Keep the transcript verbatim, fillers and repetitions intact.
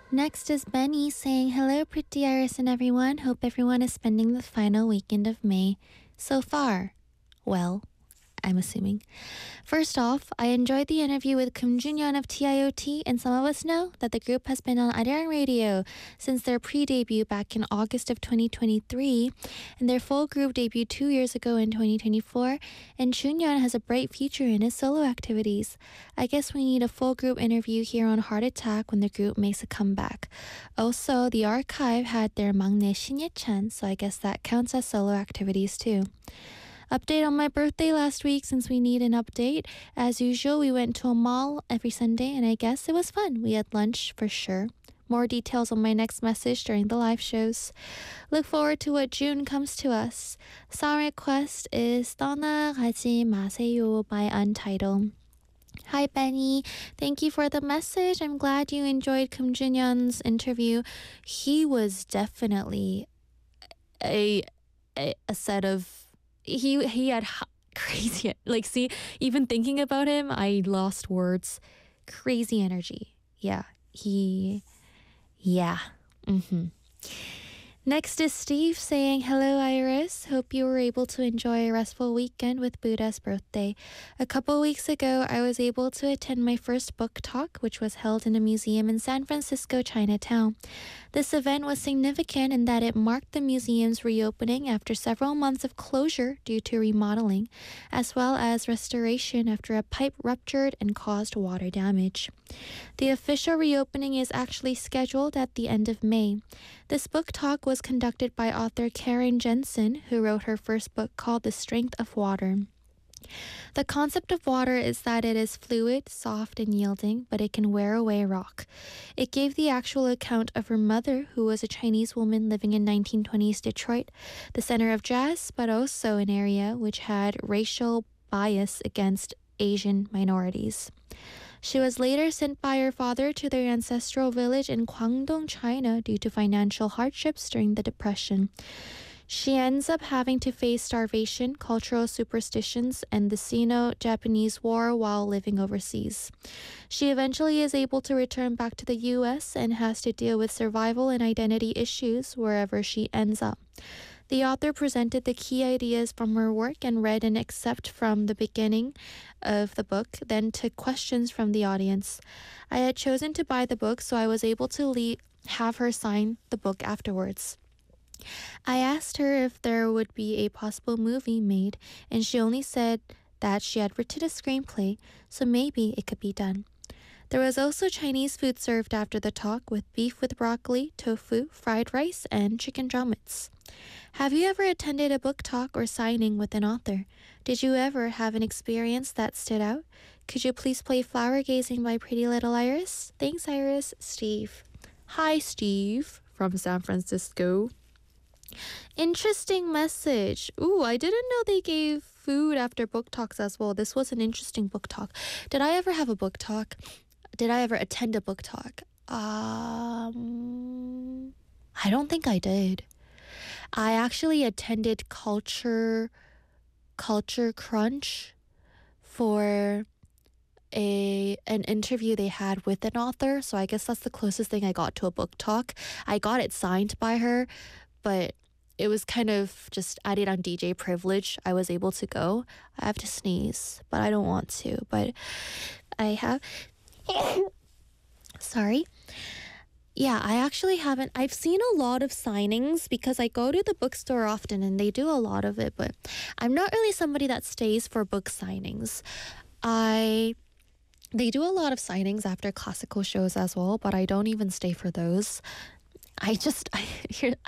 Next is Benny saying, "Hello, Pretty Iris and everyone. Hope everyone is spending the final weekend of May so far. Well, I'm assuming. First off, I enjoyed the interview with Kim Junyeon of T I O T, and some of us know that the group has been on Arirang Radio since their pre-debut back in August of twenty twenty-three, and their full group debuted two years ago in twenty twenty-four, and Junyeon has a bright future in his solo activities. I guess we need a full group interview here on Heart Attack when the group makes a comeback. Also, the archive had their maknae Shin Ye-chan, so I guess that counts as solo activities too. Update on my birthday last week since we need an update. As usual, we went to a mall every Sunday and I guess it was fun. We had lunch for sure. More details on my next message during the live shows. Look forward to what June comes to us. Song request is 떠나가지 마세요 by Untitled. Hi Benny, thank you for the message. I'm glad you enjoyed Kim Junyeon's interview. He was definitely a, a, a set of He he had crazy, like, see, even thinking about him, I lost words. Crazy energy. Yeah, he, yeah. Mm-hmm. Next is Steve saying, "Hello, Iris. Hope you were able to enjoy a restful weekend with Buddha's birthday. A couple weeks ago, I was able to attend my first book talk, which was held in a museum in San Francisco, Chinatown. This event was significant in that it marked the museum's reopening after several months of closure due to remodeling, as well as restoration after a pipe ruptured and caused water damage. The official reopening is actually scheduled at the end of May. This book talk was conducted by author Karen Jensen, who wrote her first book called The Strength of Water. The concept of water is that it is fluid, soft, and yielding, but it can wear away rock. It gave the actual account of her mother, who was a Chinese woman living in nineteen twenties Detroit, the center of jazz, but also an area which had racial bias against Asian minorities. She was later sent by her father to their ancestral village in Guangdong, China, due to financial hardships during the Depression. She ends up having to face starvation, cultural superstitions, and the Sino-Japanese War while living overseas. She eventually is able to return back to the U S and has to deal with survival and identity issues wherever she ends up. The author presented the key ideas from her work and read an excerpt from the beginning of the book, then took questions from the audience. I had chosen to buy the book, so I was able to leave, have her sign the book afterwards. I asked her if there would be a possible movie made, and she only said that she had written a screenplay, so maybe it could be done. There was also Chinese food served after the talk, with beef with broccoli, tofu, fried rice, and chicken drumettes. Have you ever attended a book talk or signing with an author? Did you ever have an experience that stood out? Could you please play Flower Gazing by Pretty Little Iris? Thanks, Iris. Steve. Hi, Steve from San Francisco. Interesting message. Ooh, I didn't know they gave food after book talks as well. This was an interesting book talk. Did I ever have a book talk? Did I ever attend a book talk? Um, I don't think I did. I actually attended Culture Culture Crunch for a an interview they had with an author. So I guess that's the closest thing I got to a book talk. I got it signed by her, but it was kind of just Arirang D J privilege. I was able to go. I have to sneeze, but I don't want to. But I have... Sorry. Yeah, I actually haven't. I've seen a lot of signings because I go to the bookstore often and they do a lot of it, but I'm not really somebody that stays for book signings. I... They do a lot of signings after classical shows as well, but I don't even stay for those. I just... I,